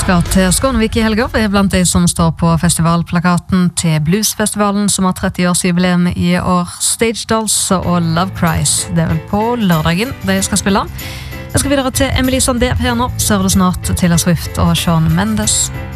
skal til Skånevik I helga. Vi blant de som står på festivalplakaten til Bluesfestivalen, som har 30-årsjubileum I år. Stage Dolls og Love Cries. Det vel på lørdagen de skal spille. Jeg skal videre til Emily Sandé her nå. Så det snart Taylor Swift og Shawn Mendes.